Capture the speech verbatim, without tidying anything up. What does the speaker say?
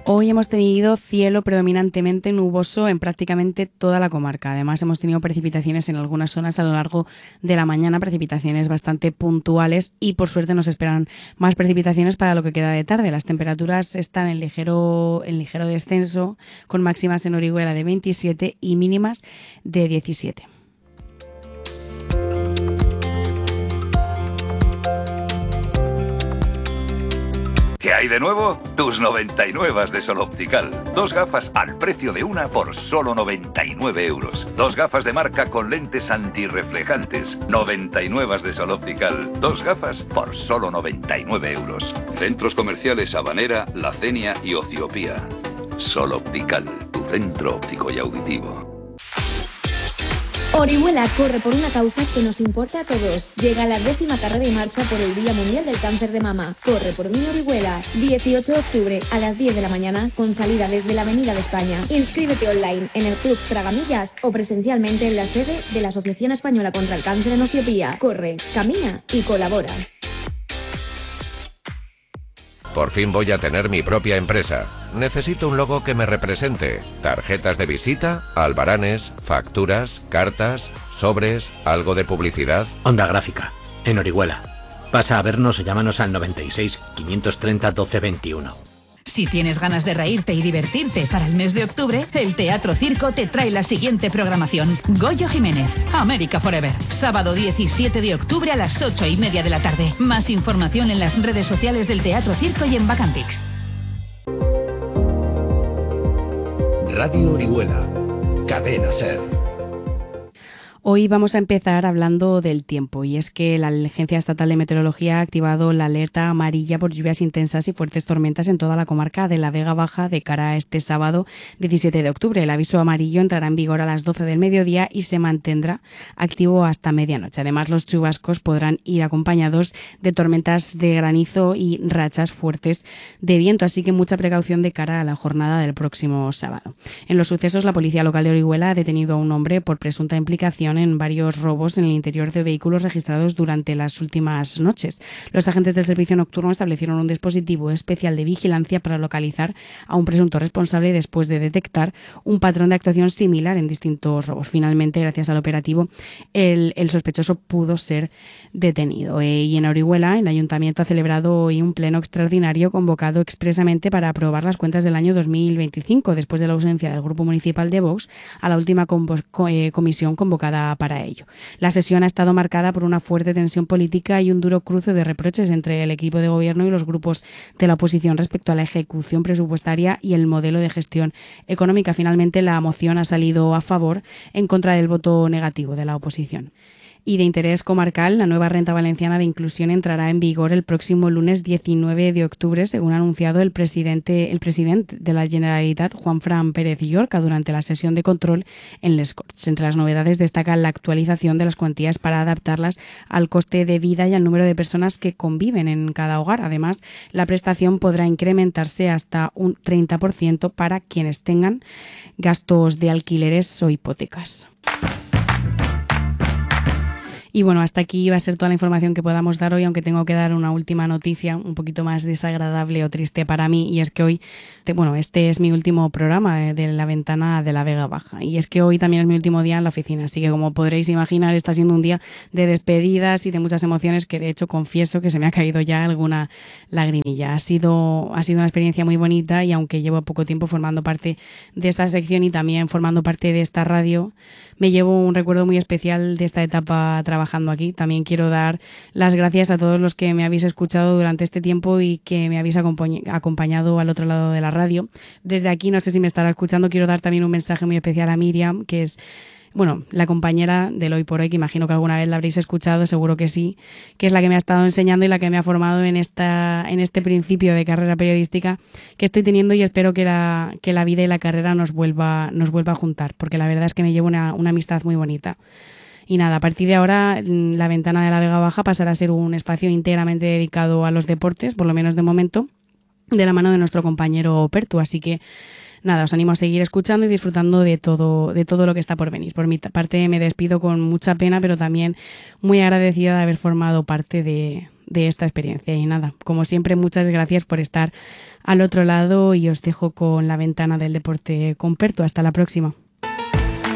Hoy hemos tenido cielo predominantemente nuboso en prácticamente toda la comarca. Además, hemos tenido precipitaciones en algunas zonas a lo largo de la mañana, precipitaciones bastante puntuales y por suerte nos esperan más precipitaciones para lo que queda de tarde. Las temperaturas están en ligero, en ligero descenso, con máximas en Orihuela de veintisiete y mínimas de diecisiete. ¿Qué hay de nuevo? Tus noventa y nueve de Sol Optical. Dos gafas al precio de una por solo noventa y nueve euros. Dos gafas de marca con lentes antirreflejantes. noventa y nueve de Sol Optical. Dos gafas por solo noventa y nueve euros. Centros comerciales Habanera, La Cenia y Ociopía. Sol Optical, tu centro óptico y auditivo. Orihuela corre por una causa que nos importa a todos. Llega la décima carrera y marcha por el Día Mundial del Cáncer de Mama. Corre por mi Orihuela. dieciocho de octubre a las diez de la mañana con salida desde la Avenida de España. Inscríbete online en el Club Tragamillas o presencialmente en la sede de la Asociación Española contra el Cáncer en Ociopía. Corre, camina y colabora. Por fin voy a tener mi propia empresa. Necesito un logo que me represente. Tarjetas de visita, albaranes, facturas, cartas, sobres, algo de publicidad. Onda Gráfica, en Orihuela. Pasa a vernos o llámanos al noventa y seis, quinientos treinta, doce veintiuno. Si tienes ganas de reírte y divertirte para el mes de octubre, el Teatro Circo te trae la siguiente programación. Goyo Jiménez, América Forever. Sábado diecisiete de octubre a las ocho y media de la tarde. Más información en las redes sociales del Teatro Circo y en Bacantix. Radio Orihuela, Cadena Ser. Hoy vamos a empezar hablando del tiempo y es que la Agencia Estatal de Meteorología ha activado la alerta amarilla por lluvias intensas y fuertes tormentas en toda la comarca de la Vega Baja de cara a este sábado diecisiete de octubre. El aviso amarillo entrará en vigor a las doce del mediodía y se mantendrá activo hasta medianoche. Además, los chubascos podrán ir acompañados de tormentas de granizo y rachas fuertes de viento, así que mucha precaución de cara a la jornada del próximo sábado. En los sucesos, la Policía Local de Orihuela ha detenido a un hombre por presunta implicación en varios robos en el interior de vehículos registrados durante las últimas noches. Los agentes del servicio nocturno establecieron un dispositivo especial de vigilancia para localizar a un presunto responsable después de detectar un patrón de actuación similar en distintos robos. Finalmente, gracias al operativo, el, el sospechoso pudo ser detenido. Eh, y en Orihuela, el Ayuntamiento ha celebrado hoy un pleno extraordinario convocado expresamente para aprobar las cuentas del año dos mil veinticinco, después de la ausencia del Grupo Municipal de Vox a la última convo- co- eh, comisión convocada para ello. La sesión ha estado marcada por una fuerte tensión política y un duro cruce de reproches entre el equipo de gobierno y los grupos de la oposición respecto a la ejecución presupuestaria y el modelo de gestión económica. Finalmente, la moción ha salido a favor en contra del voto negativo de la oposición. Y de interés comarcal, la nueva renta valenciana de inclusión entrará en vigor el próximo lunes diecinueve de octubre, según ha anunciado el presidente, el presidente de la Generalitat, Juanfran Pérez Llorca, durante la sesión de control en Les Corts. Entre las novedades destaca la actualización de las cuantías para adaptarlas al coste de vida y al número de personas que conviven en cada hogar. Además, la prestación podrá incrementarse hasta un treinta por ciento para quienes tengan gastos de alquileres o hipotecas. Y bueno, hasta aquí va a ser toda la información que podamos dar hoy, aunque tengo que dar una última noticia un poquito más desagradable o triste para mí, y es que hoy, bueno, este es mi último programa de, de La Ventana de la Vega Baja, y es que hoy también es mi último día en la oficina, así que como podréis imaginar está siendo un día de despedidas y de muchas emociones que de hecho confieso que se me ha caído ya alguna lagrimilla. Ha sido, ha sido una experiencia muy bonita y aunque llevo poco tiempo formando parte de esta sección y también formando parte de esta radio, me llevo un recuerdo muy especial de esta etapa trabajando aquí. También quiero dar las gracias a todos los que me habéis escuchado durante este tiempo y que me habéis acompañado al otro lado de la radio. Desde aquí, no sé si me estará escuchando, quiero dar también un mensaje muy especial a Miriam, que es, bueno, la compañera del Hoy por Hoy, que imagino que alguna vez la habréis escuchado, seguro que sí, que es la que me ha estado enseñando y la que me ha formado en esta en este principio de carrera periodística que estoy teniendo, y espero que la, que la vida y la carrera nos vuelva, nos vuelva a juntar, porque la verdad es que me llevo una, una amistad muy bonita. Y nada, a partir de ahora, La Ventana de la Vega Baja pasará a ser un espacio íntegramente dedicado a los deportes, por lo menos de momento, de la mano de nuestro compañero Pertu, así que nada, os animo a seguir escuchando y disfrutando de todo, de todo lo que está por venir. Por mi parte me despido con mucha pena, pero también muy agradecida de haber formado parte de, de esta experiencia. Y nada, como siempre, muchas gracias por estar al otro lado y os dejo con la ventana del deporte con Perto. Hasta la próxima.